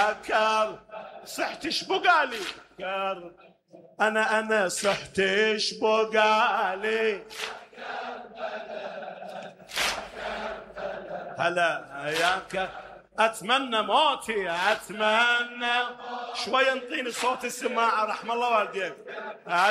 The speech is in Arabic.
يا كر صحت شبقالي كر أنا صحت شبقالي هلا يا كر أتمنى موتي أتمنى شوي انطيني صوت السماعة رحم الله والديك.